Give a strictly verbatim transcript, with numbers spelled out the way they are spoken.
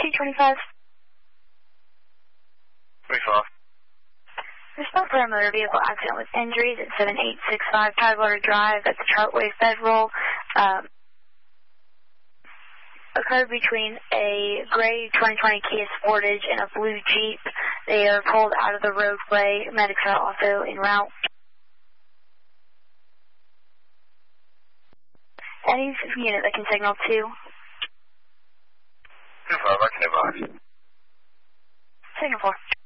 twenty twenty-five. twenty-five. Respond for a motor vehicle accident with injuries at seven eight six five Tidewater Drive. That's Chartway Federal. Um, occurred between a gray twenty twenty Kia Sportage and a blue Jeep. They are pulled out of the roadway. Medics are also en route. Any unit that can signal two. two five, I can advise. Signal four.